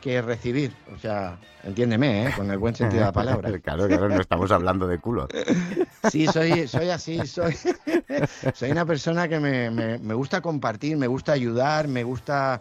que recibir. O sea, entiéndeme, con el buen sentido de la palabra. Claro, no estamos hablando de culo. Sí, soy así, soy una persona que me gusta compartir, me gusta ayudar, me gusta...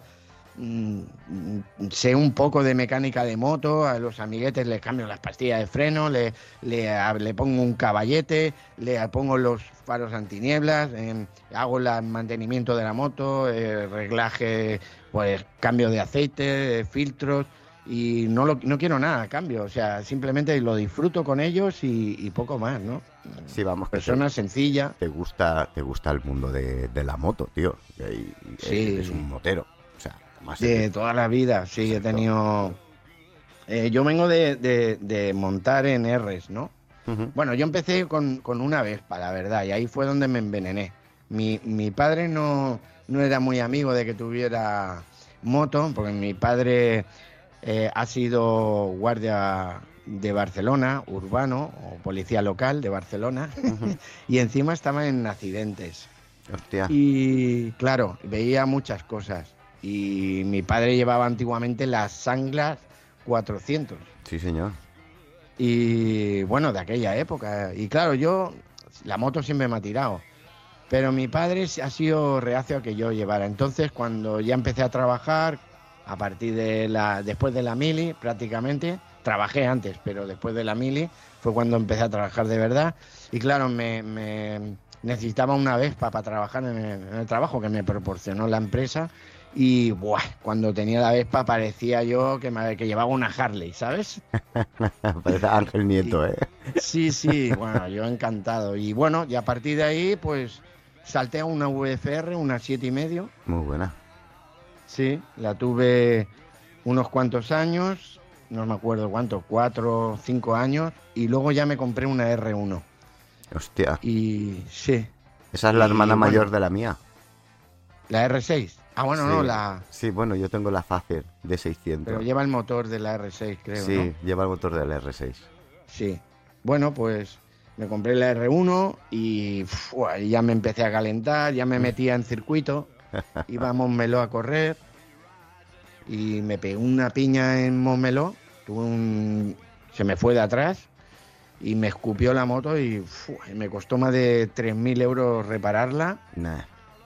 sé un poco de mecánica de moto, a los amiguetes les cambio las pastillas de freno, le pongo un caballete, le pongo los faros antinieblas, hago el mantenimiento de la moto, reglaje, pues cambio de aceite, filtros, y no quiero nada a cambio, o sea, simplemente lo disfruto con ellos y poco más, ¿no? Sí, vamos, que Persona sencilla. te gusta el mundo de la moto, tío. Sí. Es un motero. O sea, más De toda la vida, sí, exacto. he tenido... yo vengo de montar en Rs, ¿no? Uh-huh. Bueno, yo empecé con una Vespa, la verdad, y ahí fue donde me envenené. Mi padre no era muy amigo de que tuviera moto, porque mi padre ha sido guardia de Barcelona, urbano, o policía local de Barcelona, Uh-huh. y encima estaba en accidentes. Hostia. Y claro, veía muchas cosas. Y mi padre llevaba antiguamente las Sanglas 400. Sí, señor. Y bueno, de aquella época. Y claro, la moto siempre me ha tirado. Pero mi padre ha sido reacio a que yo llevara. Entonces, cuando ya empecé a trabajar, después de la mili, prácticamente, trabajé antes, pero después de la mili fue cuando empecé a trabajar de verdad. Y claro, me necesitaba una Vespa para trabajar en el trabajo que me proporcionó la empresa. Y buah, cuando tenía la Vespa parecía yo que llevaba una Harley, ¿sabes? Parece Ángel Y, Nieto, ¿eh? sí, bueno, yo encantado. Y bueno, y a partir de ahí, pues salté a una VFR, una 7,5. Muy buena. Sí, la tuve unos cuantos años, no me acuerdo cuántos, 4 o 5 años, y luego ya me compré una R1. Hostia. Y sí, Esa es la y hermana mayor bueno, de la mía. la R6. Ah, bueno, no, Sí. Sí, bueno, yo tengo la Facer de pero 600. lleva el motor de la R6, creo, ¿no? Sí, lleva el motor del R6. Sí. Bueno, pues me compré la R1 y ahí ya me empecé a calentar, ya me metía en circuito, iba a Montmeló a correr y me pegué una piña en Montmeló, se me fue de atrás y me escupió la moto y me costó más de 3.000 euros repararla. Nah.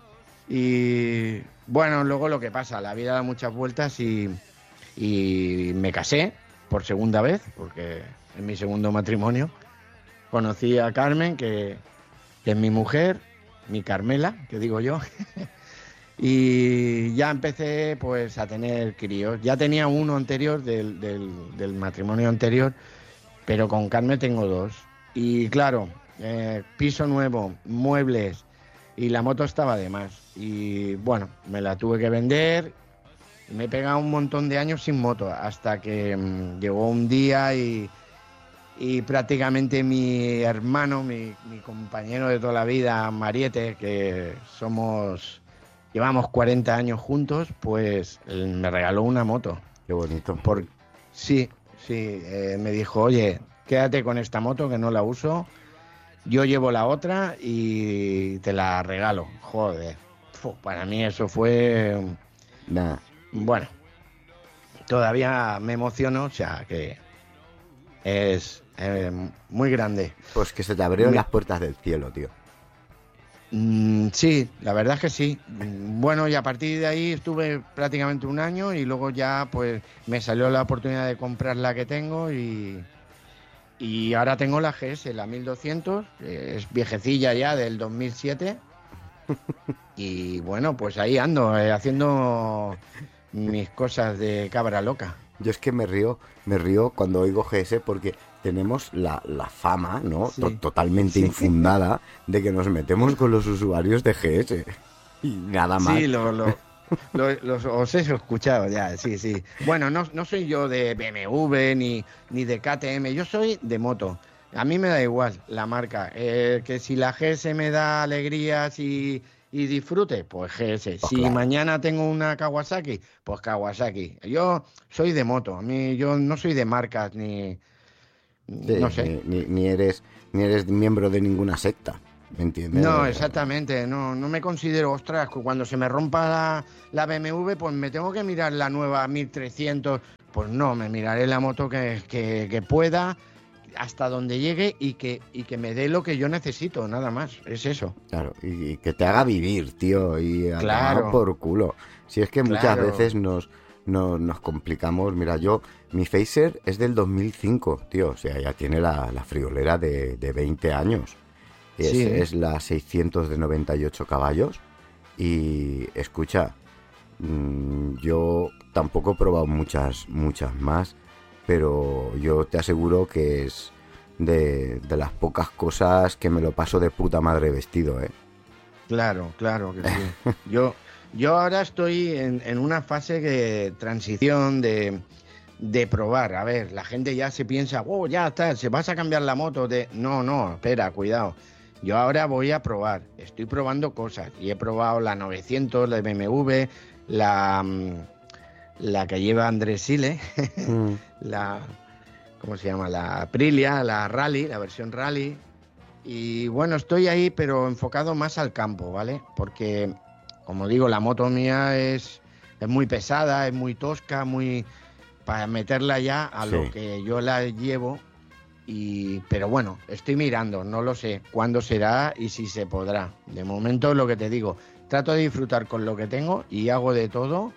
Y bueno, luego lo que pasa, la vida da muchas vueltas y me casé por segunda vez, porque en mi segundo matrimonio conocí a Carmen, que es mi mujer, mi Carmela, que digo yo, y ya empecé pues a tener críos. Ya tenía uno anterior del matrimonio anterior, pero con Carmen tengo dos. Y claro, piso nuevo, muebles, y la moto estaba de más. Y bueno, me la tuve que vender. Me he pegado un montón de años sin moto, hasta que llegó un día y prácticamente mi hermano, mi compañero de toda la vida, Mariette, que llevamos 40 años juntos, pues él me regaló una moto. Qué bonito. Sí, me dijo, oye, quédate con esta moto que no la uso, yo llevo la otra y te la regalo. Joder, para mí eso fue, Nah. bueno, todavía me emociono, o sea que es muy grande. Pues que se te abrieron las puertas del cielo, tío. Sí, la verdad es que sí. Bueno, y a partir de ahí estuve prácticamente un año y luego ya pues me salió la oportunidad de comprar la que tengo y ahora tengo la GS, la 1200, es viejecilla ya del 2007 y bueno, pues ahí ando haciendo mis cosas de cabra loca. Yo es que me río cuando oigo GS porque tenemos la fama, ¿no? Sí, Totalmente sí. infundada de que nos metemos con los usuarios de GS. Y nada más. Sí, os he escuchado ya, sí. Bueno, no soy yo de BMW ni de KTM, yo soy de moto. A mí me da igual la marca. Que si la GS me da alegrías y disfrute, pues GS. Pues Si claro. mañana tengo una Kawasaki, pues Kawasaki. Yo soy de moto, yo no soy de marcas ni... Sí, No sé. ni eres miembro de ninguna secta. ¿me entiendes? No, exactamente, no me considero, ostras, cuando se me rompa la BMW, pues me tengo que mirar la nueva 1300, pues no, me miraré la moto que pueda, hasta donde llegue y que me dé lo que yo necesito, nada más, es eso. Claro, y que te haga vivir, tío, y a tomar Claro, por culo. Si es que muchas claro, veces nos complicamos. Mira, mi Facer es del 2005, tío, o sea, ya tiene la friolera de 20 años. sí, Es la 600 de 98 caballos. Y escucha, yo tampoco he probado muchas más, pero yo te aseguro que es de las pocas cosas que me lo paso de puta madre vestido, ¿eh? claro que sí. Yo ahora estoy en una fase de transición de probar. A ver, la gente ya se piensa, oh, ya está, se vas a cambiar la moto de... No, espera, cuidado. Yo ahora voy a probar. Estoy probando cosas. Y he probado la 900, la de BMW, la que lleva Andrés Sile, Mm. la... ¿Cómo se llama? La Aprilia, la Rally, la versión Rally. Y bueno, estoy ahí, pero enfocado más al campo, ¿vale? Porque, como digo, la moto mía es muy pesada, es muy tosca, muy para meterla ya a Sí. lo que yo la llevo. Pero bueno, estoy mirando, no lo sé cuándo será y si se podrá. De momento, lo que te digo, trato de disfrutar con lo que tengo y hago de todo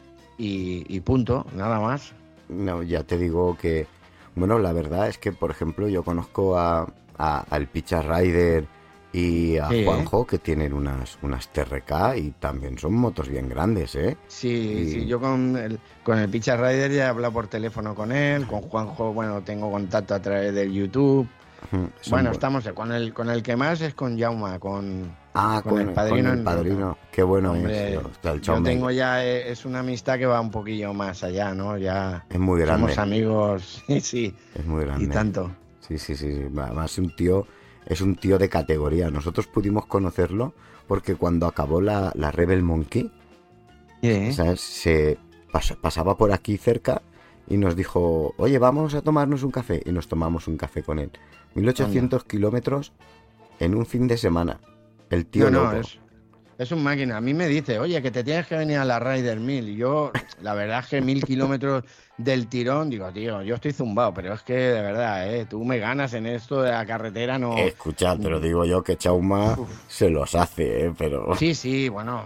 y punto, nada más. No, ya te digo que, bueno, la verdad es que, por ejemplo, yo conozco al Picha Rider y a Sí, ¿eh? Juanjo, que tienen unas TRK y también son motos bien grandes, ¿eh? Sí, Y yo con el Picha Rider ya he hablado por teléfono con él, con Juanjo, bueno, tengo contacto a través del YouTube. son Bueno, buenos. estamos con el que más es con Jauma, Ah, con el con padrino. el padrino. Qué bueno es. Hombre, Hostia, el yo Chaume tengo ya, es una amistad que va un poquillo más allá, ¿no? Ya es muy somos grande. amigos, sí, Es muy y grande. tanto. Sí, sí, sí. Además, es un tío de categoría. Nosotros pudimos conocerlo porque cuando acabó la Rebel Monkey, Sí, ¿sabes? Pasaba por aquí cerca y nos dijo, oye, vamos a tomarnos un café. Y nos tomamos un café con él. anda. 1800 kilómetros en un fin de semana. El tío No, loco. es un máquina. A mí me dice, oye, que te tienes que venir a la Rider 1000. Y yo, la verdad es que 1000 kilómetros del tirón, digo, tío, yo estoy zumbado, pero es que de verdad, tú me ganas en esto de la carretera, no. Escucha, te lo digo yo que Chauma Uf. se los hace, pero... Sí, bueno,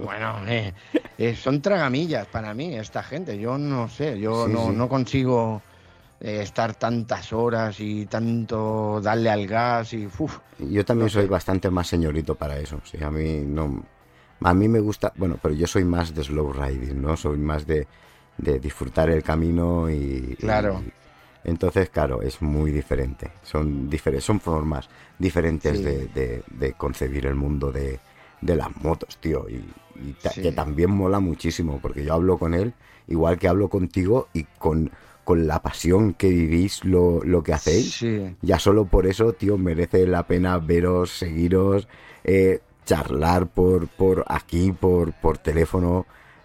son tragamillas para mí esta gente. Yo no sé, yo Sí, sí. no consigo estar tantas horas y tanto darle al gas y, Yo también no soy sé, bastante más señorito para eso. Sí, a mí no... A mí me gusta... Bueno, pero yo soy más de slow riding, ¿no? Soy más de disfrutar el camino claro, entonces, claro, es muy diferente. Son formas diferentes sí, de concebir el mundo de las motos, tío. Que sí. también mola muchísimo, porque yo hablo con él, igual que hablo contigo, y con la pasión que vivís lo que hacéis. Sí, Ya solo por eso, tío, merece la pena veros, seguiros, charlar por aquí, por teléfono,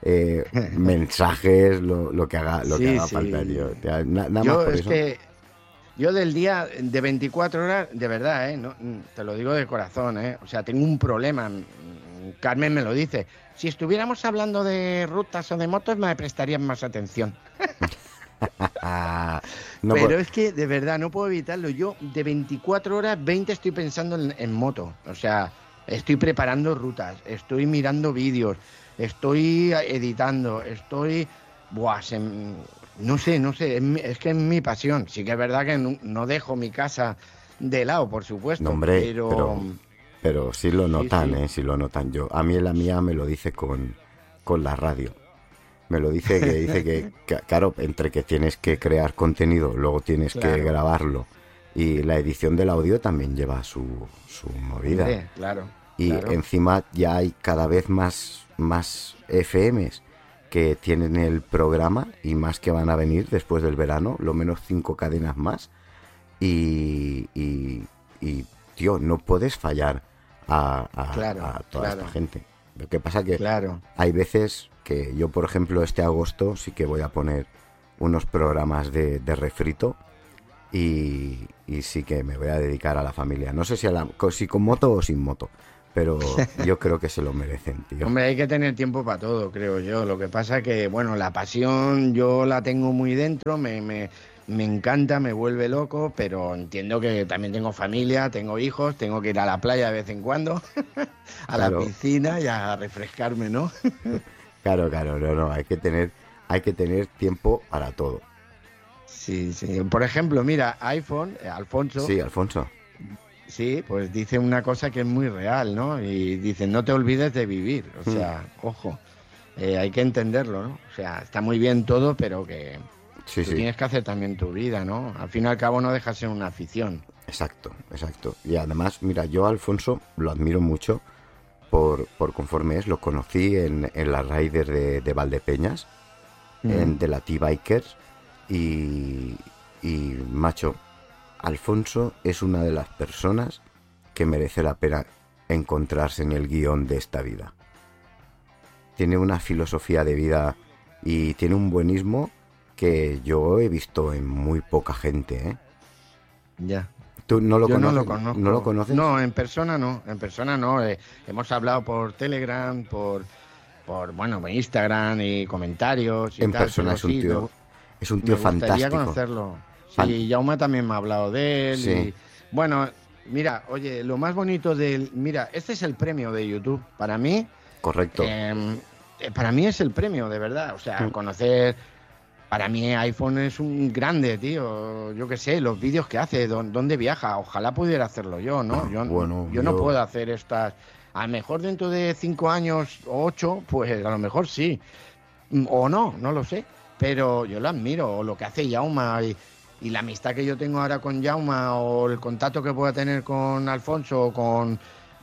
mensajes, lo que sí, haga falta, tío. sí. Nada más Yo por es eso. que yo del día de 24 horas, de verdad, no, te lo digo de corazón, o sea, tengo un problema. Carmen me lo dice. Si estuviéramos hablando de rutas o de motos, me prestarían más atención. No, Pero es que, de verdad, no puedo evitarlo. Yo, de 24 horas, 20 estoy pensando en moto. O sea, estoy preparando rutas, estoy mirando vídeos, estoy editando, estoy... Buah, no sé, es que es mi pasión. Sí que es verdad que no dejo mi casa de lado, por no, supuesto, hombre, pero... pero sí lo Sí, notan, sí. sí lo notan. A mí la mía me lo dice con la radio. Me lo dice claro, entre que tienes que crear contenido, luego tienes que Claro, grabarlo y la edición del audio también lleva su movida. hombre, claro, Y claro. encima ya hay cada vez más FMs que tienen el programa y más que van a venir después del verano, lo menos 5 cadenas más. Y, tío, no puedes fallar Claro, a toda esta claro, gente. Lo que pasa que claro. hay veces que yo, por ejemplo, este agosto sí que voy a poner unos programas de refrito y sí que me voy a dedicar a la familia. No sé si con moto o sin moto, pero yo creo que se lo merecen, tío. Hombre, hay que tener tiempo para todo, creo yo. Lo que pasa que, bueno, la pasión yo la tengo muy dentro, me encanta, me vuelve loco, pero entiendo que también tengo familia, tengo hijos, tengo que ir a la playa de vez en cuando, a la Claro, piscina y a refrescarme, ¿no? claro, no, hay que tener tiempo para todo. Sí, sí. Por ejemplo, mira, Alfonso, Sí, Alfonso. sí, pues dice una cosa que es muy real, ¿no? Y dice, no te olvides de vivir, o Mm, sea, ojo, hay que entenderlo, ¿no? O sea, está muy bien todo, pero que sí, tú sí, tienes que hacer también tu vida, ¿no? Al fin y al cabo no deja de ser una afición. exacto, exacto. Y además, mira, yo a Alfonso lo admiro mucho por conforme es. Lo conocí en la Rider de Valdepeñas, Mm, de la T-Bikers, y, y, macho, Alfonso es una de las personas que merece la pena encontrarse en el guión de esta vida. Tiene una filosofía de vida y tiene un buenismo que yo he visto en muy poca gente, ¿eh? ya. ¿Tú no lo Yo no lo conoces? ¿No lo conozco. conoces? No, en persona no, en persona no. Hemos hablado por Telegram, bueno, por Instagram y comentarios y En tal, persona pero sí, es un me tío gustaría fantástico. conocerlo. Fan- Sí, Jaume también me ha hablado de él sí, y bueno, mira, oye, lo más bonito mira, este es el premio de YouTube. correcto. Para mí es el premio, de verdad. O sea, Mm, conocer, para mí iPhone es un grande, tío. Yo qué sé, los vídeos que hace, dónde viaja. Ojalá pudiera hacerlo yo, ¿no? bueno, Yo no puedo hacer estas. A lo mejor dentro de 5 años o 8, pues a lo mejor sí. O no, no lo sé. Pero yo lo admiro, o lo que hace Jauma y la amistad que yo tengo ahora con Jauma, o el contacto que pueda tener con Alfonso, o con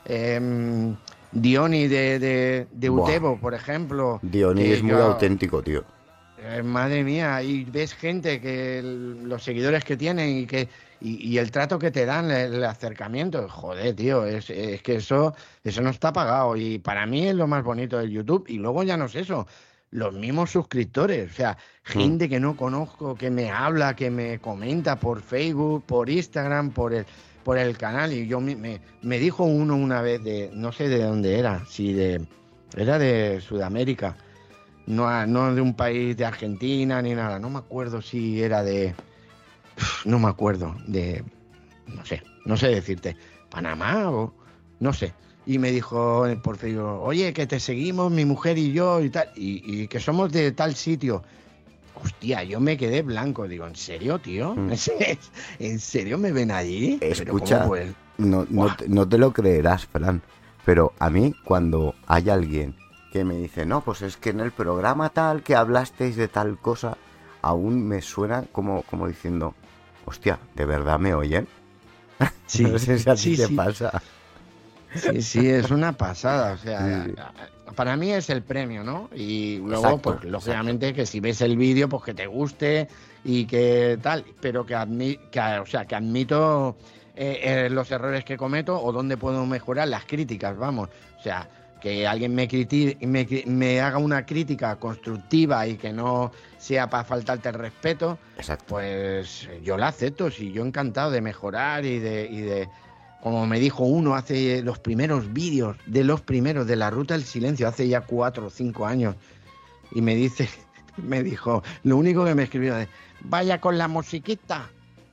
Diony de buah, Utebo, por ejemplo, Diony es que muy yo, auténtico, tío. madre mía, y ves gente que los seguidores que tienen y el trato que te dan, el acercamiento, joder, tío, es que eso no está pagado. Y para mí es lo más bonito del YouTube. Y luego ya no es eso, los mismos suscriptores, o sea, Mm, gente que no conozco, que me habla, que me comenta por Facebook, por Instagram, por el canal. Y me dijo uno una vez no sé de dónde era, era de Sudamérica. No, no de un país de Argentina ni nada. No me acuerdo si era no me acuerdo, no sé decirte, Panamá o no sé. Y me dijo por Facebook, oye, que te seguimos mi mujer y yo y tal, y que somos de tal sitio. Hostia, yo me quedé blanco. Digo, ¿en serio, tío? mm. ¿En serio me ven allí? Pero ¿cómo Escucha, pues? no, ¡Buah! no te lo creerás, Fran, pero a mí cuando hay alguien que me dice, no, pues es que en el programa tal que hablasteis de tal cosa, aún me suena como diciendo, hostia, ¿de verdad me oyen? No Sí, sé si a ti sí, te sí. pasa. Sí, sí, es una pasada, o sea, Sí, para mí es el premio, ¿no? Y luego, exacto, pues exacto. lógicamente que si ves el vídeo, pues que te guste y que tal, pero o sea, que admito los errores que cometo o dónde puedo mejorar, las críticas, vamos. O sea, que alguien me haga una crítica constructiva y que no sea para faltarte el respeto, Exacto. pues yo la acepto, sí, yo encantado de mejorar y de como me dijo uno hace los primeros vídeos, de los primeros de la Ruta del Silencio, hace ya 4 o 5 años, y me dijo, lo único que me escribió es, vaya con la musiquita.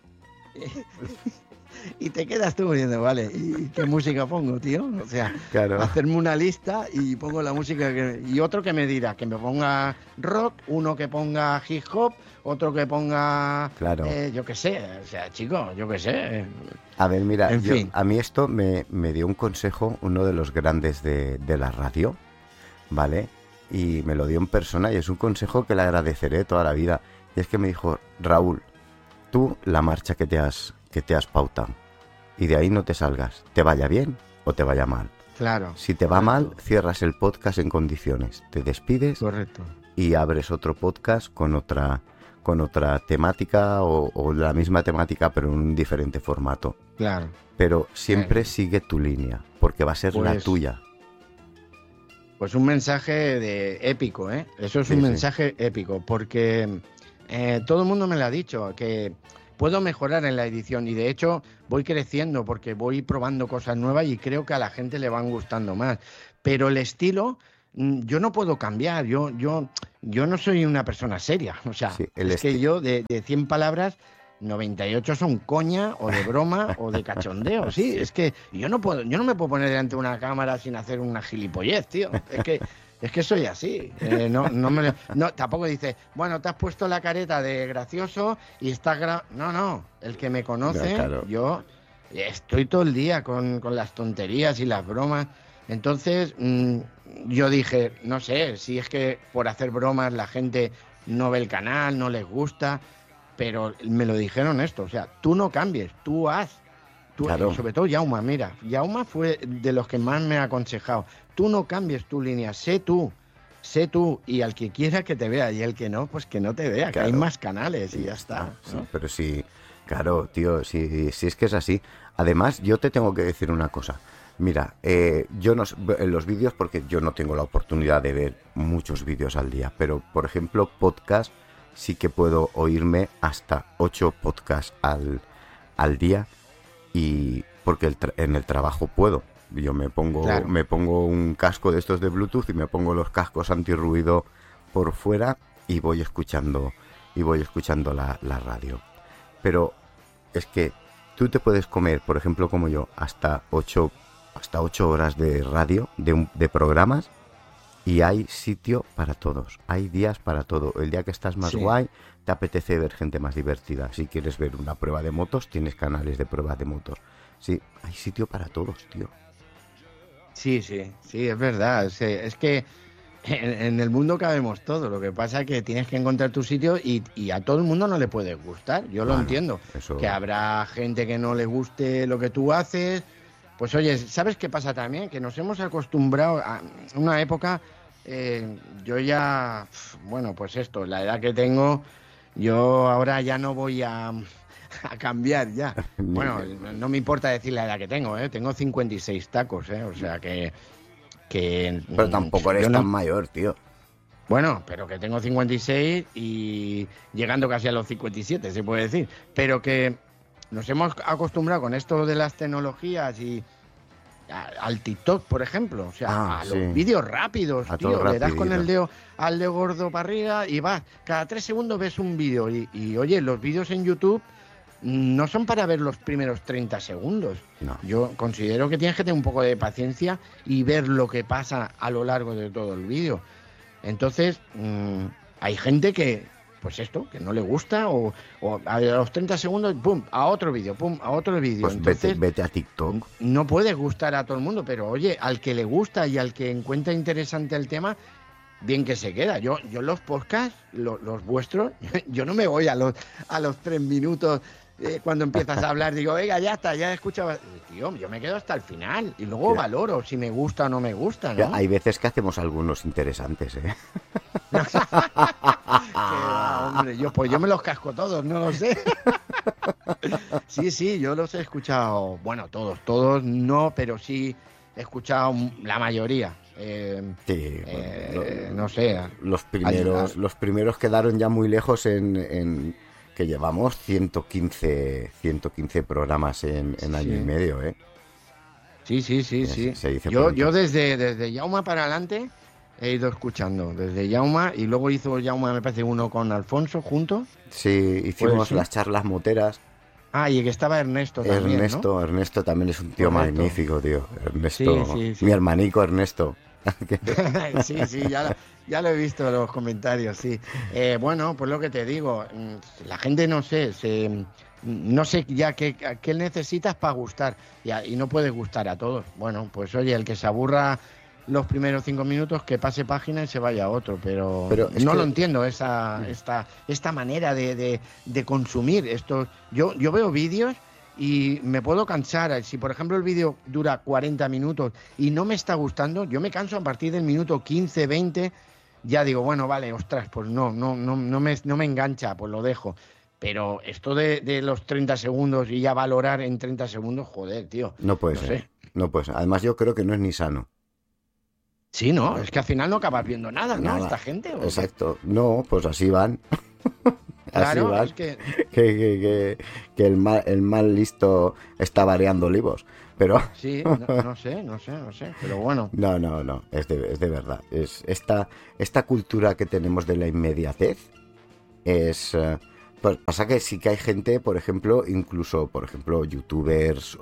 Y te quedas tú diciendo, vale, ¿y qué música pongo, tío? O sea, Claro, hacerme una lista y pongo la música y otro que me dirá, que me ponga rock, uno que ponga hip hop, otro que ponga, claro. yo qué sé, o sea, chico, yo qué sé. A ver, mira, En fin, a mí esto me dio un consejo uno de los grandes de la radio, ¿vale? Y me lo dio en persona y es un consejo que le agradeceré toda la vida. Y es que me dijo, Raúl, tú la marcha que te has pautado y de ahí no te salgas, te vaya bien o te vaya mal. claro, Si te va mal, correcto, cierras el podcast en condiciones, te despides correcto. y abres otro podcast con otra temática o la misma temática pero en un diferente formato. Claro. Pero Eh, siempre sigue tu línea, porque va a ser la pues, tuya. pues un mensaje épico, ¿eh? Eso es un Sí, sí. mensaje épico, porque todo el mundo me lo ha dicho, que puedo mejorar en la edición y de hecho voy creciendo porque voy probando cosas nuevas y creo que a la gente le van gustando más. Pero el estilo, yo no puedo cambiar, yo no soy una persona seria. O sea, Sí, es que yo de 100 palabras, 98 son coña o de broma o de cachondeo, sí. Es que yo no me puedo poner delante de una cámara sin hacer una gilipollez, tío. Es que soy así. Tampoco dice, bueno, te has puesto la careta de gracioso y estás No. El que me conoce, claro. yo estoy todo el día con las tonterías y las bromas. Entonces, yo dije, no sé, si es que por hacer bromas la gente no ve el canal, no les gusta, pero me lo dijeron esto, o sea, tú no cambies, tú haz. Claro. Sobre todo Jaume, mira, Jaume fue de los que más me ha aconsejado. Tú no cambies tu línea, sé tú, y al que quiera que te vea y el que no, pues que no te vea, claro. que hay más canales y ya está, ¿no? Sí, pero sí, claro, tío, sí es que es así. Además, yo te tengo que decir una cosa. Mira, yo no en los vídeos, porque yo no tengo la oportunidad de ver muchos vídeos al día, pero por ejemplo, podcast, sí que puedo oírme hasta 8 podcasts al día, y porque en el trabajo puedo. Yo me pongo un casco de estos de Bluetooth y me pongo los cascos antirruido por fuera y voy escuchando la radio. Pero es que tú te puedes comer, por ejemplo, como yo, hasta 8 horas de radio, de programas, y hay sitio para todos, hay días para todo. El día que estás más guay, te apetece ver gente más divertida. Si quieres ver una prueba de motos, tienes canales de pruebas de motos. Sí, hay sitio para todos, tío. Sí, es verdad. Es que en el mundo cabemos todos. Lo que pasa es que tienes que encontrar tu sitio y a todo el mundo no le puede gustar. Yo lo entiendo. Eso... Que habrá gente que no le guste lo que tú haces. Pues oye, ¿sabes qué pasa también? Que nos hemos acostumbrado a una época, yo ya, bueno, pues esto, la edad que tengo, yo ahora ya no voy a cambiar ya. Bueno, no me importa decir la edad que tengo, tengo 56 tacos, o sea que... Pero tampoco eres tan mayor, tío. Bueno, pero que tengo 56 y llegando casi a los 57, se puede decir. Pero que nos hemos acostumbrado con esto de las tecnologías y al TikTok, por ejemplo, o sea, los vídeos rápidos, tío, le das con el dedo al dedo gordo para arriba y vas, cada 3 segundos ves un vídeo y oye, los vídeos en YouTube no son para ver los primeros 30 segundos. No. Yo considero que tienes que tener un poco de paciencia y ver lo que pasa a lo largo de todo el vídeo. Entonces, hay gente que, pues esto, que no le gusta o a los 30 segundos, pum, a otro vídeo, pum, a otro vídeo. Pues entonces, vete a TikTok. No puede gustar a todo el mundo, pero oye, al que le gusta y al que encuentra interesante el tema, bien que se queda. Yo los podcasts, los vuestros, yo no me voy a los 3 minutos cuando empiezas a hablar, digo, venga, ya está, ya he escuchado. Tío, yo me quedo hasta el final y luego valoro si me gusta o no me gusta, ¿no? Hay veces que hacemos algunos interesantes, Hombre, yo me los casco todos, no lo sé. Sí, yo los he escuchado, bueno, todos no, pero sí he escuchado la mayoría. No sé. Los primeros quedaron ya muy lejos en que llevamos 115 programas en año y medio, Sí. Se dice yo desde Jaume para adelante he ido escuchando, desde Jaume, y luego hizo Jaume, me parece, uno con Alfonso juntos. Sí, hicimos las charlas moteras. Y que estaba Ernesto también, ¿no? Ernesto también es un tío magnífico, tío. Ernesto, sí. Mi hermanico Ernesto. Sí, ya lo he visto en los comentarios, sí. Bueno, pues lo que te digo, la gente no sé ya qué necesitas para gustar y no puedes gustar a todos. Bueno, pues oye, el que se aburra los primeros 5 minutos, que pase página y se vaya a otro, pero no lo entiendo, esta manera de consumir esto. Yo veo vídeos y me puedo cansar. Si por ejemplo el vídeo dura 40 minutos y no me está gustando, yo me canso a partir del minuto 15, 20, ya digo, bueno, vale, ostras, pues no me engancha, pues lo dejo. Pero esto de los 30 segundos y ya valorar en 30 segundos, joder, tío. No puede ser. No puede ser. Además yo creo que no es ni sano. Sí, no, es que al final no acabas viendo nada, ¿no? Esta gente. Exacto. No, pues así van. Así Claro, van. es que Que el más listo está variando olivos. Pero sí, no sé, pero bueno, no, es de verdad. Esta cultura que tenemos de la inmediatez es... pues pasa que sí que hay gente, por ejemplo, incluso, por ejemplo, youtubers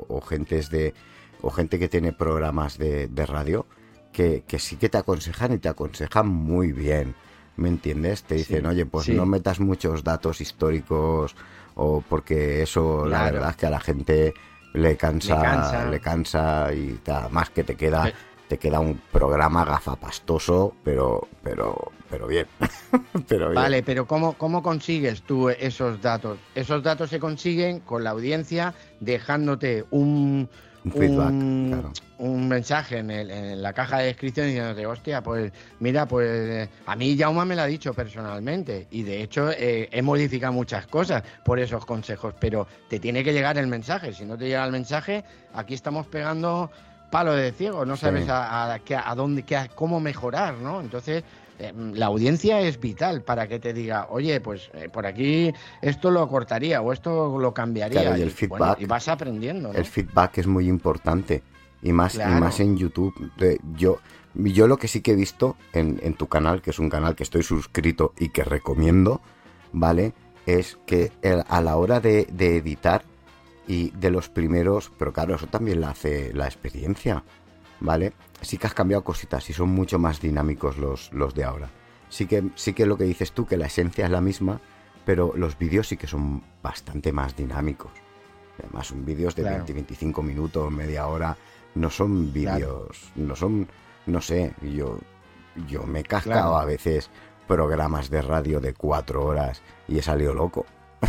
o gente que tiene programas de radio que sí que te aconsejan y te aconsejan muy bien. ¿Me entiendes? Te dicen, sí, oye, pues no sí, metas muchos datos históricos o porque eso la verdad claro, es que a la gente le cansa. le cansa y más que Pe- te queda un programa gafapastoso, pero bien, pero bien. Vale, pero ¿cómo consigues tú esos datos? Esos datos se consiguen con la audiencia dejándote Un feedback, un, claro. un mensaje en la caja de descripción diciéndote, hostia, pues mira, pues a mí Jaume me lo ha dicho personalmente y de hecho he modificado muchas cosas por esos consejos, pero te tiene que llegar el mensaje. Si no te llega el mensaje, aquí estamos pegando palo de ciego, no Sí. sabes a dónde, cómo mejorar, ¿no? Entonces la audiencia es vital para que te diga, oye, pues por aquí esto lo cortaría o esto lo Claro, cambiaría y y bueno, y vas aprendiendo, el ¿no? feedback es muy importante y más Claro, en YouTube. Yo lo que sí que he visto en tu canal, que es un canal que estoy suscrito y que recomiendo, ¿vale? Es que a la hora de editar y de los primeros, pero claro, eso también la hace la experiencia, ¿vale? Sí que has cambiado cositas y son mucho más dinámicos los de ahora. Sí que lo que dices tú, que la esencia es la misma, pero los vídeos sí que son bastante más dinámicos. Además, son vídeos de claro, 20-25 minutos, media hora. No son claro, vídeos, no son, no sé, yo me he cascado claro. a veces programas de radio de 4 horas y he salido loco.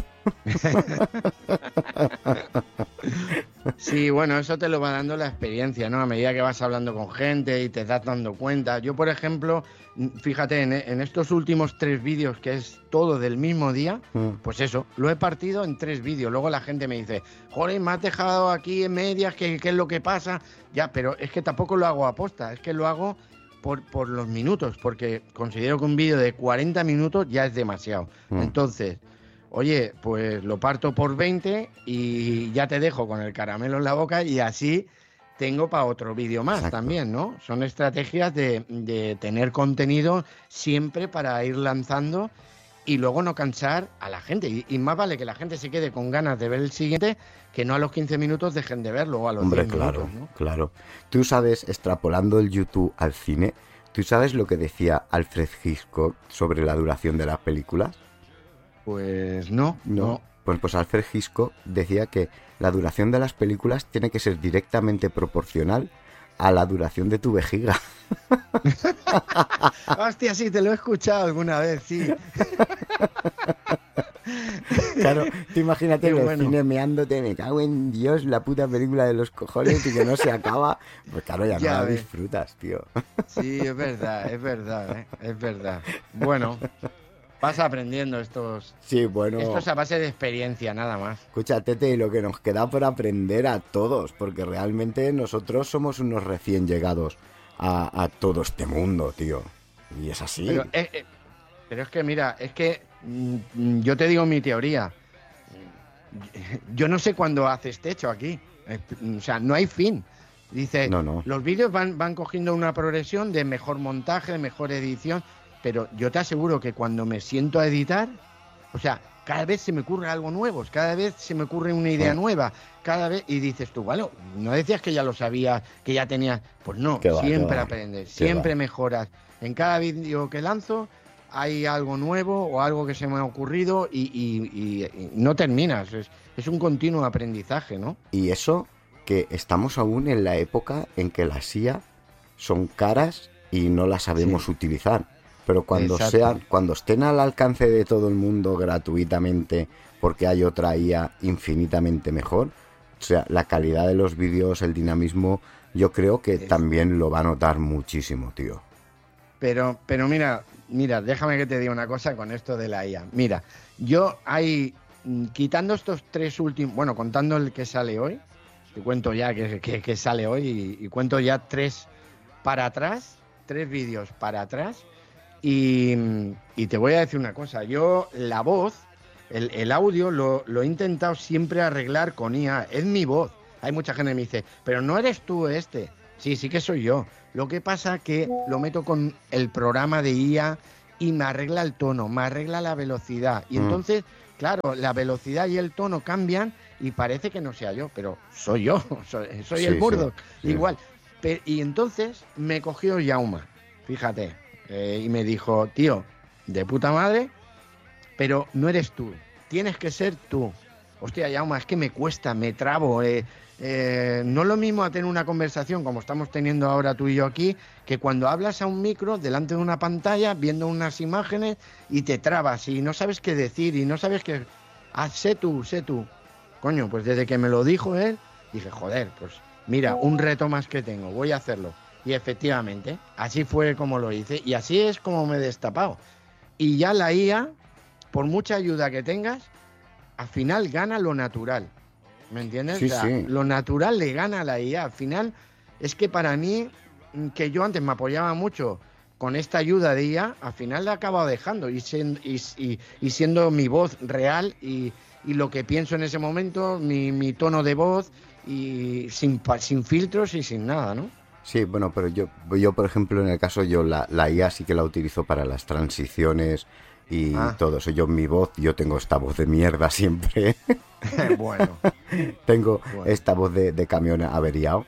Sí, bueno, eso te lo va dando la experiencia, ¿no? A medida que vas hablando con gente y te das dando cuenta. Yo, por ejemplo, fíjate, en estos últimos 3 vídeos, que es todo del mismo día, Mm, pues eso, lo he partido en 3 vídeos. Luego la gente me dice, joder, me has dejado aquí en medias, ¿qué es lo que pasa? Ya, pero es que tampoco lo hago a posta, es que lo hago por los minutos, porque considero que un vídeo de 40 minutos ya es demasiado. mm, Entonces... Oye, pues lo parto por 20 y ya te dejo con el caramelo en la boca y así tengo para otro vídeo más exacto. también, ¿no? Son estrategias de tener contenido siempre para ir lanzando y luego no cansar a la gente. Y más vale que la gente se quede con ganas de ver el siguiente que no a los 15 minutos dejen de verlo o a los 10 Hombre, claro, minutos, ¿no? claro. Tú sabes, extrapolando el YouTube al cine, ¿tú sabes lo que decía Alfred Hitchcock sobre la duración de las películas? Pues no, No. no. Pues Alfred Hitchcock decía que la duración de las películas tiene que ser directamente proporcional a la duración de tu vejiga. Hostia, sí, te lo he escuchado alguna vez, sí. Claro, tú imagínate Qué en el bueno. cine meándote, me cago en Dios, la puta película de los cojones y que no se acaba. Pues claro, ya no Ya la ves. disfrutas, tío. Sí, es verdad, ¿eh? Es verdad. Bueno, vas aprendiendo Sí, esto bueno, es a base de experiencia, nada más. escúchate y lo que nos queda por aprender a todos, porque realmente nosotros somos unos recién llegados a todo este mundo, tío. Y es así. Pero, pero es que, mira, es que yo te digo mi teoría. Yo no sé cuándo haces techo aquí. O sea, no hay fin. Dice, No, no. los vídeos van cogiendo una progresión de mejor montaje, de mejor edición, pero yo te aseguro que cuando me siento a editar, o sea, cada vez se me ocurre algo nuevo, cada vez se me ocurre una idea Mm, nueva, cada vez, y dices tú, bueno, no decías que ya lo sabías, que ya tenías, pues no, qué va, qué siempre va, aprendes, qué va. siempre mejoras. En cada vídeo que lanzo hay algo nuevo o algo que se me ha ocurrido y no terminas, es un continuo aprendizaje, ¿no? Y eso que estamos aún en la época en que las IA son caras y no las Sí, sabemos utilizar. Pero exacto. cuando estén al alcance de todo el mundo gratuitamente, porque hay otra IA infinitamente mejor, o sea, la calidad de los vídeos, el dinamismo, yo creo que Es- también lo va a notar muchísimo, tío. pero mira, déjame que te diga una cosa con esto de la IA. Mira, yo hay, quitando estos 3 últimos, bueno, contando el que sale hoy, te cuento ya que sale hoy y cuento ya 3 para atrás, 3 vídeos para atrás. Y te voy a decir una cosa, yo la voz, el audio lo he intentado siempre arreglar con IA, es mi voz. Hay mucha gente que me dice, pero no eres tú este. Sí que soy yo. Lo que pasa que lo meto con el programa de IA y me arregla el tono, me arregla la velocidad. Y entonces, claro, la velocidad y el tono cambian y parece que no sea yo, pero soy yo, soy el Murdoch, igual. Y entonces me cogió Yauma, fíjate, y me dijo, tío, de puta madre, pero no eres tú, tienes que ser tú. Hostia, Yauma, es que me cuesta, me trabo, no es lo mismo a tener una conversación como estamos teniendo ahora tú y yo aquí, que cuando hablas a un micro delante de una pantalla, viendo unas imágenes y te trabas y no sabes qué decir y no sabes qué... sé tú. Coño, pues desde que me lo dijo él, dije, joder, pues mira, un reto más que tengo, voy a hacerlo. Y efectivamente, así fue como lo hice y así es como me he destapado. Y ya la IA, por mucha ayuda que tengas, al final gana lo natural. ¿Me entiendes? Sí, sí. Lo natural le gana a la IA. Al final, es que para mí, que yo antes me apoyaba mucho con esta ayuda de IA, al final la he acabado dejando y siendo mi voz real y lo que pienso en ese momento, mi tono de voz y sin filtros y sin nada, ¿no? Sí, bueno, pero yo por ejemplo, en el caso, yo la IA sí que la utilizo para las transiciones y todo eso. Mi voz, yo tengo esta voz de mierda siempre. Bueno. Tengo esta voz de camión averiado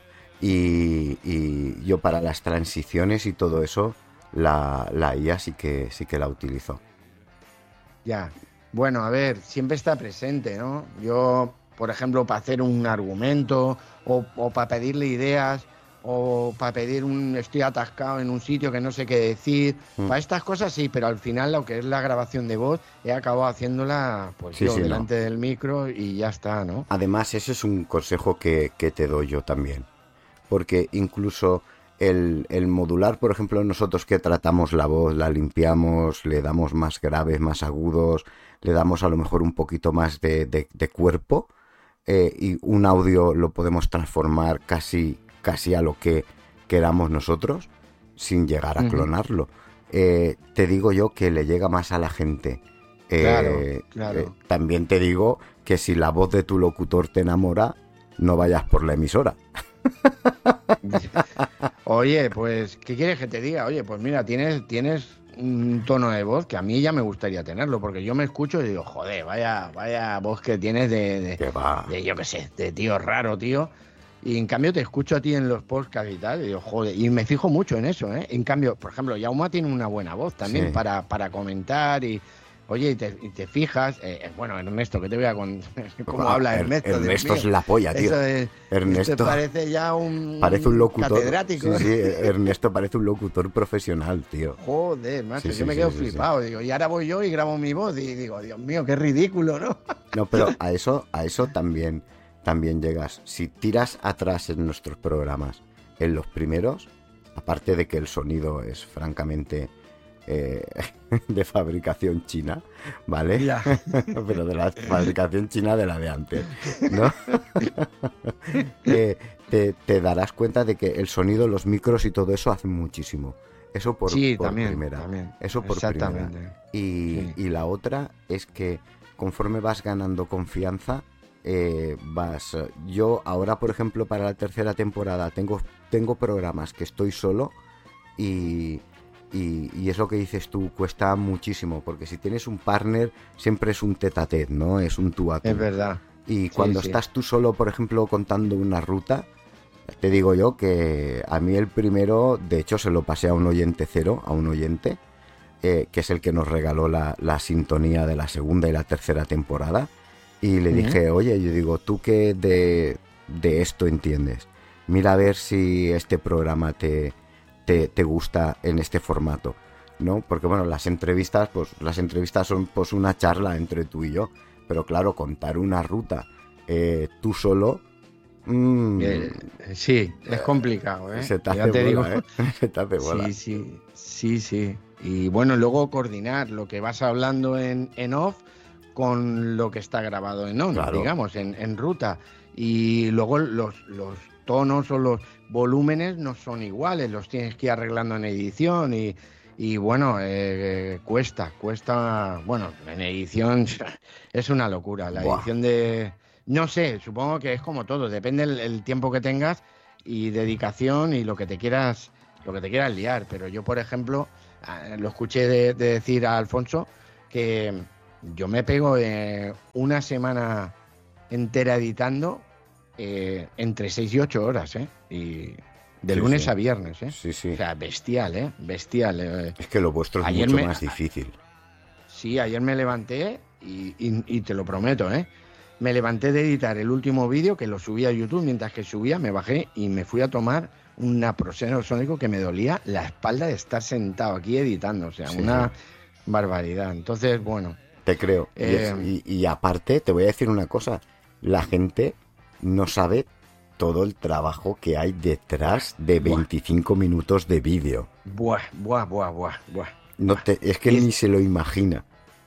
y yo para las transiciones y todo eso, la IA sí que la utilizo. Ya. Bueno, a ver, siempre está presente, ¿no? Yo, por ejemplo, para hacer un argumento o para pedirle ideas o para pedir estoy atascado en un sitio que no sé qué decir, para estas cosas sí, pero al final lo que es la grabación de voz he acabado haciéndola pues yo delante del micro y ya está, ¿no? Además, ese es un consejo que te doy yo también, porque incluso el modular, por ejemplo, nosotros que tratamos la voz, la limpiamos, le damos más graves, más agudos, le damos a lo mejor un poquito más de cuerpo, y un audio lo podemos transformar casi a lo que queramos nosotros, sin llegar a clonarlo. Te digo yo que le llega más a la gente. Claro. También te digo que si la voz de tu locutor te enamora, no vayas por la emisora. Oye, pues, ¿qué quieres que te diga? Oye, pues mira, tienes un tono de voz que a mí ya me gustaría tenerlo, porque yo me escucho y digo, joder, vaya voz que tienes de yo qué sé, de tío raro, tío. Y en cambio te escucho a ti en los podcasts y tal, y digo, joder, y me fijo mucho en eso, ¿eh? En cambio, por ejemplo, Yauma tiene una buena voz también para comentar y... Oye, y te fijas, bueno, Ernesto, que te voy a cómo habla Ernesto. Ernesto es la polla, tío. Ernesto parece ya parece un locutor catedrático. Sí, Ernesto parece un locutor profesional, tío. Joder, macho, yo me quedo flipado. Digo, y ahora voy yo y grabo mi voz y digo, Dios mío, qué ridículo, ¿no? No, pero a eso también llegas. Si tiras atrás en nuestros programas, en los primeros, aparte de que el sonido es francamente de fabricación china, ¿vale? Ya. Pero de la fabricación china de la de antes, ¿no? Te darás cuenta de que el sonido, los micros y todo eso hacen muchísimo. Eso por primera. También. Eso por primera. Y la otra es que conforme vas ganando confianza, yo ahora, por ejemplo, para la tercera temporada tengo programas que estoy solo y es lo que dices tú, cuesta muchísimo, porque si tienes un partner siempre es un tete-a-tete, ¿no? Es un tú a tú. Es verdad. Y cuando estás tú solo, por ejemplo, contando una ruta, te digo yo que a mí el primero, de hecho se lo pasé a un oyente, que es el que nos regaló la sintonía de la segunda y la tercera temporada, y le dije, oye, yo digo, tú que de esto entiendes, mira a ver si este programa te gusta en este formato, ¿no? Porque bueno, las entrevistas son pues una charla entre tú y yo, pero claro, contar una ruta tú solo, sí, es complicado, ¿eh? Se te hace bola, ¿eh? Se te hace bola. Sí. Y bueno, luego coordinar lo que vas hablando en off con lo que está grabado en on, claro. Digamos, en ruta. Y luego los tonos o los volúmenes no son iguales, los tienes que ir arreglando en edición y Y bueno, cuesta, bueno, en edición es una locura. La Buah. edición de, no sé, supongo que es como todo, depende el tiempo que tengas y dedicación y lo que te quieras liar. Pero yo, por ejemplo, lo escuché de decir a Alfonso que yo me pego una semana entera editando entre 6 y 8 horas, ¿eh? Y de Sí, lunes sí. a viernes, ¿eh? Sí, O sí. sea, bestial, ¿eh? Bestial. Es que lo vuestro es Ayer mucho me, más difícil. sí, ayer me levanté y te lo prometo, ¿eh? Me levanté de editar el último vídeo que lo subí a YouTube, mientras que subía me bajé y me fui a tomar un naproxeno sónico que me dolía la espalda de estar sentado aquí editando, o sea, Sí, sí. una barbaridad. Entonces, bueno, Te creo. eh, Y aparte, te voy a decir una cosa. La gente no sabe todo el trabajo que hay detrás de buah, 25 minutos de vídeo. buah. No es que Y ni se lo imagina.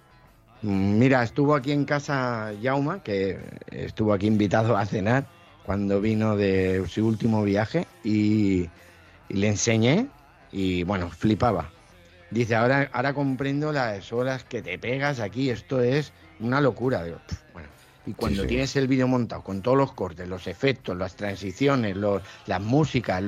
mira, estuvo aquí en casa Jauma, que estuvo aquí invitado a cenar cuando vino de su último viaje y le enseñé y bueno, flipaba. Dice, ahora comprendo las horas que te pegas aquí, esto es una locura. Digo, bueno, y Sí, cuando sí. tienes el vídeo montado con todos los cortes, los efectos, las transiciones, las músicas,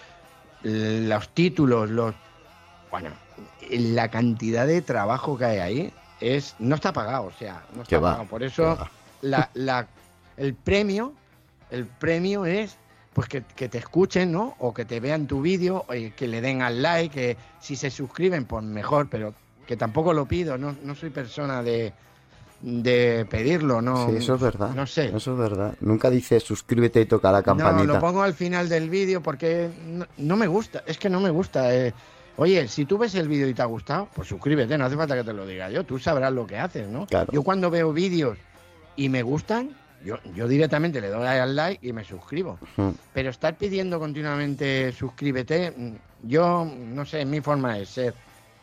los títulos, bueno, la cantidad de trabajo que hay ahí no está pagado, o sea, no Que está va, pagado. Por que eso va. la, la, el premio, el premio es pues que te escuchen, ¿no? O que te vean tu vídeo, que le den al like, que si se suscriben, pues mejor, pero que tampoco lo pido, no soy persona de pedirlo, Sí, eso es verdad. no sé. Eso es verdad. Nunca dice suscríbete y toca la No, lo campanita. pongo al final del vídeo porque no me gusta, es que no me gusta. Oye, si tú ves el vídeo y te ha gustado, pues suscríbete, no hace falta que te lo diga yo, tú sabrás lo que haces, ¿no? Claro. Yo cuando veo vídeos y me gustan, yo directamente le doy al like y me suscribo. Mm. Pero estar pidiendo continuamente suscríbete, yo no sé, es mi forma de ser.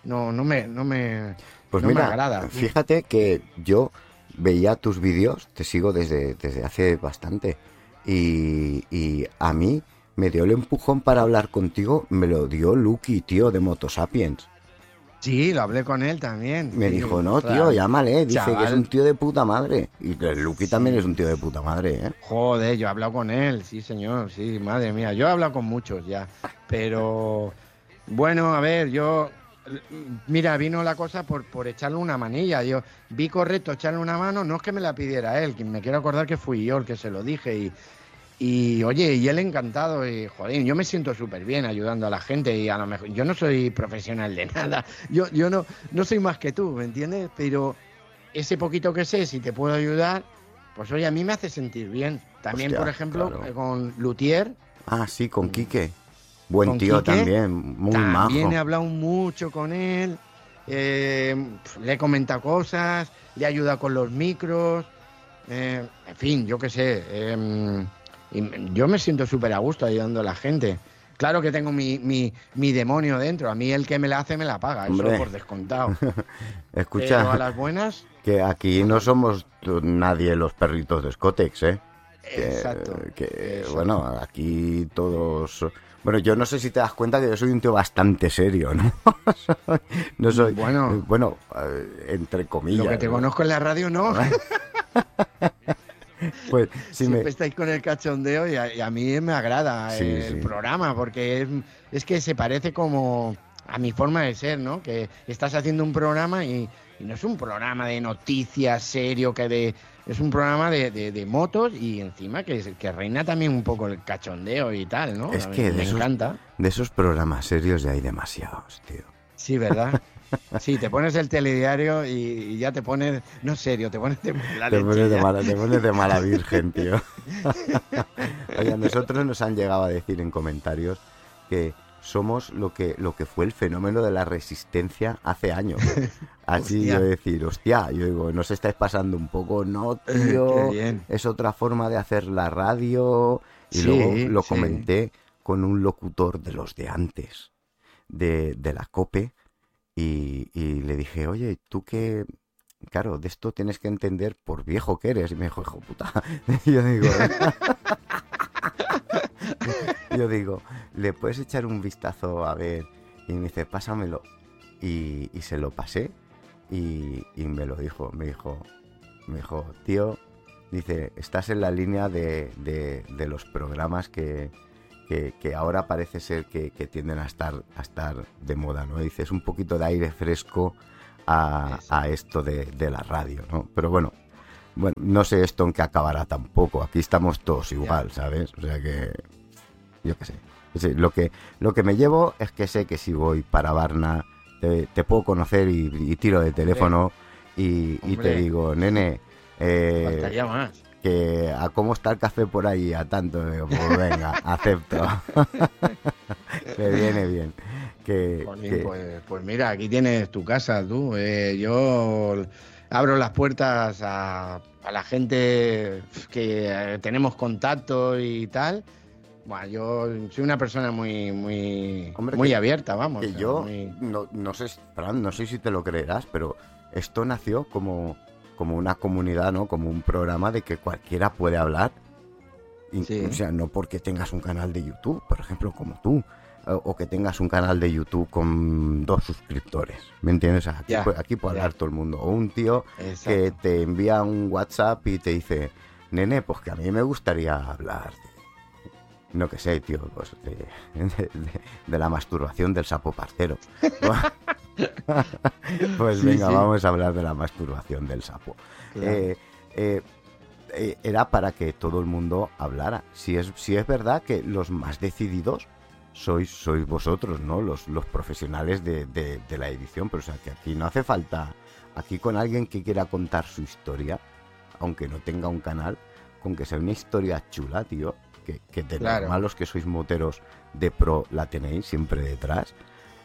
Pues No me mira, agrada. fíjate que yo veía tus vídeos, te sigo desde hace bastante, y a mí me dio el empujón para hablar contigo, me lo dio Lucky, tío, de Motosapiens. Sí, lo hablé con él también. Me Sí, dijo, no, tío, ostras, llámale, dice que es un chaval. tío de puta madre. Y el Lucky también es Sí. un tío de puta madre, ¿eh? Joder, yo he hablado con él, sí, señor, sí, madre mía. Yo he hablado con muchos ya, pero bueno, a ver, mira, vino la cosa por echarle una manilla. Yo vi correcto echarle una mano, no es que me la pidiera él, que me quiero acordar que fui yo el que se lo dije y oye, y él encantado y joder, yo me siento súper bien ayudando a la gente y a lo mejor yo no soy profesional de nada, yo no soy más que tú, ¿me entiendes? Pero ese poquito que sé, si te puedo ayudar, pues oye, a mí me hace sentir bien. También, por Hostia, ejemplo, claro. con Luthier, Ah, sí, con mm, Quique. Buen con tío Quique, también, muy también he majo. hablado mucho con él, le he comentado cosas, le he ayudado con los micros, en fin, yo qué sé. Yo me siento súper a gusto ayudando a la gente. Claro que tengo mi demonio dentro, a mí el que me la hace me la paga, eso Hombre, por descontado. Pero a escucha, las buenas, que aquí no somos nadie los perritos de Scotex, ¿eh? exacto, Bueno, exacto. aquí todos... Bueno, yo no sé si te das cuenta que yo soy un tío bastante serio, ¿no? No soy... Bueno, Bueno, entre lo que comillas, te ¿no? conozco en la radio no. Pues sí me... Siempre estáis con el cachondeo y a mí me agrada Sí, el sí. programa porque es que se parece como a mi forma de ser, ¿no? Que estás haciendo un programa y no es un programa de noticias serio, es un programa de motos y encima que reina también un poco el cachondeo y tal, ¿no? Es A mí que me encanta. de esos programas serios ya hay demasiados, tío. Sí, ¿verdad? Sí, te pones el telediario y ya te pones, no serio, te pones de la leche ya. Te pones de mala virgen, tío. Oye, a nosotros nos han llegado a decir en comentarios que somos lo que fue el fenómeno de la resistencia hace años. Así yo Hostia, decir, hostia, yo digo, ¿nos estáis pasando un poco? No, qué tío, bien. es otra forma de hacer la radio. Y luego Sí, lo sí. comenté con un locutor de los de antes, de la COPE, y le dije, oye, tú qué... Claro, de esto tienes que entender por viejo que eres. Y me dijo, hijo puta. Y yo digo, ¿le puedes echar un vistazo a ver? Y me dice, pásamelo. y se lo pasé y me lo dijo, me dijo, tío, dice, estás en la línea de los programas que ahora parece ser que tienden a estar de moda, ¿no? Dice, es un poquito de aire fresco a esto de la radio, ¿no? Pero bueno, no sé esto en qué acabará tampoco. Aquí estamos todos igual, ¿sabes? O sea que, yo qué sé. Sí, lo que me llevo es que sé que si voy para Varna te puedo conocer y tiro de teléfono y te digo, nene, faltaría más. Que a cómo está el café por ahí, a tanto, pues venga, acepto. Me viene bien. Pues mira, aquí tienes tu casa, tú. Yo abro las puertas a la gente que tenemos contacto y tal. Bueno, yo soy una persona muy abierta, vamos. Que yo no sé, Fran, no sé si te lo creerás, pero esto nació como una comunidad, ¿no? Como un programa de que cualquiera puede hablar. Sí. O sea, no porque tengas un canal de YouTube, por ejemplo, como tú, o que tengas un canal de YouTube con 2 suscriptores, ¿me entiendes? Aquí puede hablar todo el mundo. O un tío que te envía un WhatsApp y te dice, nene, pues que a mí me gustaría hablar no que sé, tío, pues de la masturbación del sapo parcero. Pues sí, venga, sí. Vamos a hablar de la masturbación del sapo. Claro. Era para que todo el mundo hablara. Si es verdad que los más decididos sois vosotros, ¿no? Los profesionales de la edición, pero o sea que aquí no hace falta, aquí con alguien que quiera contar su historia, aunque no tenga un canal, con que sea una historia chula, tío, que de claro. Normal los que sois moteros de pro la tenéis siempre detrás,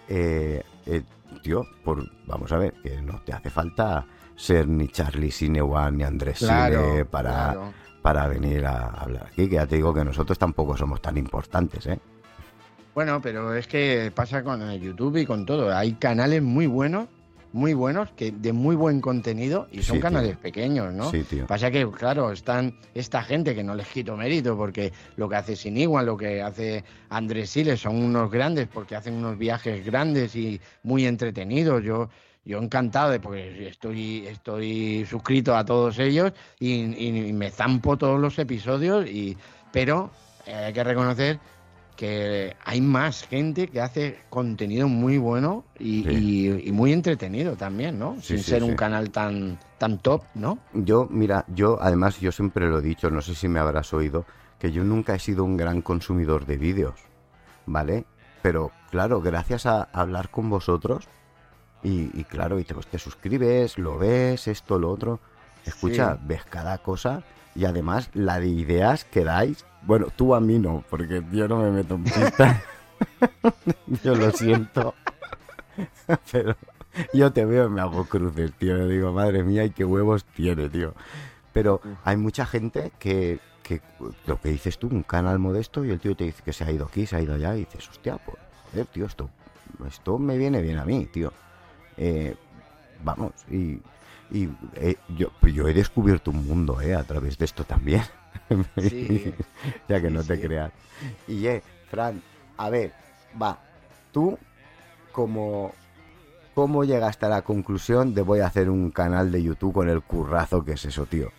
tío, vamos a ver, que no te hace falta ser ni Charlie Sinewan ni Andrés Sine para venir a hablar aquí, que ya te digo que nosotros tampoco somos tan importantes, ¿eh? Bueno, pero es que pasa con el YouTube y con todo, hay canales muy buenos, que de muy buen contenido y son canales pequeños, ¿no? Sí, tío. Pasa que, claro, están esta gente que no les quito mérito porque lo que hace Siniwan, lo que hace Andrés Siles son unos grandes porque hacen unos viajes grandes y muy entretenidos. Yo encantado porque estoy suscrito a todos ellos y me zampo todos los episodios, pero hay que reconocer que hay más gente que hace contenido muy bueno y muy entretenido también, ¿no? Sin ser un canal tan top, ¿no? Yo además, yo siempre lo he dicho, no sé si me habrás oído, que yo nunca he sido un gran consumidor de vídeos, ¿vale? Pero, claro, gracias a hablar con vosotros y claro, y te suscribes, lo ves, esto, lo otro, escucha, ves cada cosa y además la de ideas que dais. Bueno, tú a mí no, porque yo no me meto en pista. Yo lo siento. Pero yo te veo y me hago cruces, tío. Le digo, madre mía, y qué huevos tiene, tío. Pero hay mucha gente que lo que dices tú, un canal modesto, y el tío te dice que se ha ido aquí, se ha ido allá, y dices, hostia, pues, joder, tío, esto me viene bien a mí, tío. Vamos, yo he descubierto un mundo, a través de esto también. Sí, ya que no te creas. Y Fran, a ver, va, tú ¿cómo llegaste a la conclusión de voy a hacer un canal de YouTube con el currazo que es eso, tío?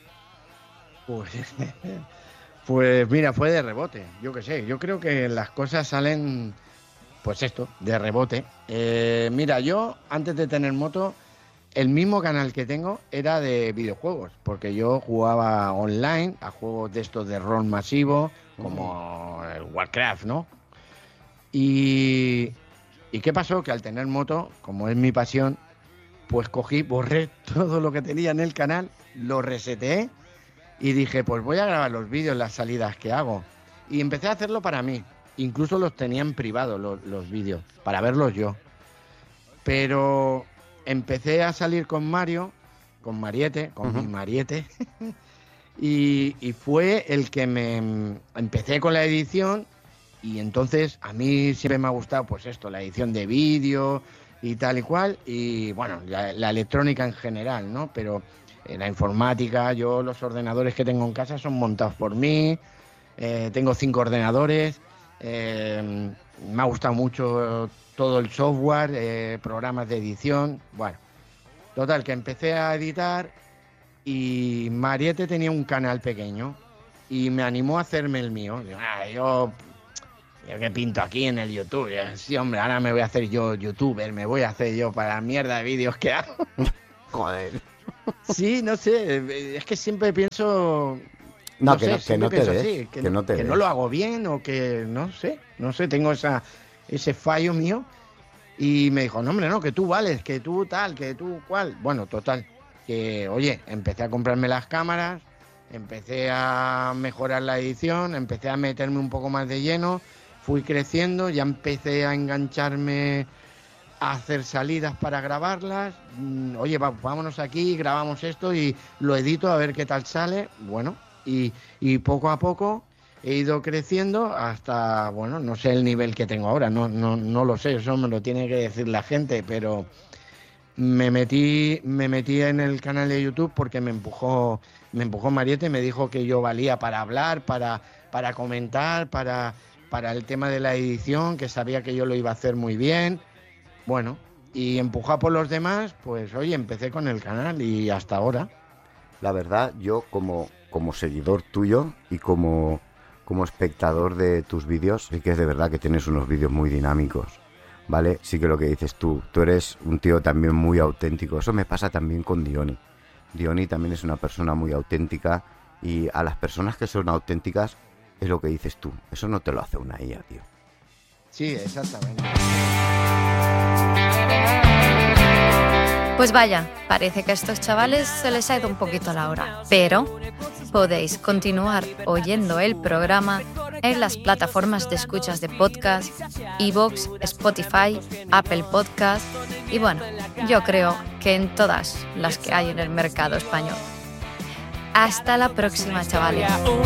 Pues mira, fue de rebote, yo qué sé, yo creo que las cosas salen, pues esto, de rebote. Mira, yo antes de tener moto, el mismo canal que tengo era de videojuegos, porque yo jugaba online a juegos de estos de rol masivo, como el Warcraft, ¿no? ¿Y qué pasó? Que al tener moto, como es mi pasión, pues borré todo lo que tenía en el canal, lo reseteé y dije, pues voy a grabar los vídeos, las salidas que hago. Y empecé a hacerlo para mí. Incluso los tenía en privado los vídeos, para verlos yo. Pero empecé a salir con Mariette, mi Mariette, y fue el que empecé con la edición, y entonces a mí siempre me ha gustado pues esto, la edición de vídeo y tal y cual, y bueno, la electrónica en general, ¿no? Pero la informática, los ordenadores que tengo en casa son montados por mí, tengo 5 ordenadores, me ha gustado mucho todo el software, programas de edición. Bueno, total, que empecé a editar y Mariette tenía un canal pequeño y me animó a hacerme el mío. Yo qué pinto aquí en el YouTube. Sí, hombre, ahora me voy a hacer yo youtuber, me voy a hacer yo para la mierda de vídeos que hago. Joder. Sí, no sé, es que siempre pienso... No, No que, sé, no, que siempre no te pienso ves, así, que no te que ves. no lo hago bien o que no sé, tengo ese fallo mío. Y me dijo, no, hombre, no, que tú vales, que tú tal, que tú cual. Bueno, total, que oye, empecé a comprarme las cámaras, empecé a mejorar la edición, empecé a meterme un poco más de lleno, fui creciendo, ya empecé a engancharme a hacer salidas para grabarlas. Oye, vámonos aquí, grabamos esto y lo edito a ver qué tal sale. Bueno, y poco a poco he ido creciendo hasta, bueno, no sé el nivel que tengo ahora, no lo sé, eso me lo tiene que decir la gente, pero me metí en el canal de YouTube porque me empujó Mariette, me dijo que yo valía para hablar, para comentar, para el tema de la edición, que sabía que yo lo iba a hacer muy bien. Bueno, y empujado por los demás, pues oye, empecé con el canal y hasta ahora. La verdad, yo como seguidor tuyo y como espectador de tus vídeos, sí que es de verdad que tienes unos vídeos muy dinámicos, ¿vale? Sí que lo que dices tú eres un tío también muy auténtico. Eso me pasa también con Diony. Diony también es una persona muy auténtica y a las personas que son auténticas es lo que dices tú. Eso no te lo hace una IA, tío. Sí, exactamente. Pues vaya, parece que a estos chavales se les ha ido un poquito la hora, pero podéis continuar oyendo el programa en las plataformas de escuchas de podcast, iVoox, Spotify, Apple Podcast y bueno, yo creo que en todas las que hay en el mercado español. Hasta la próxima, chavales.